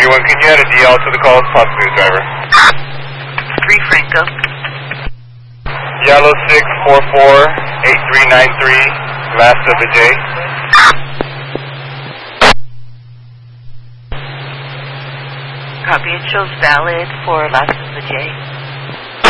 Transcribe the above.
331, can you add a DL to the calls, possibly the driver? 3 Franco. Yellow 644-8393, last of the J. Copy, it shows valid for last of the J.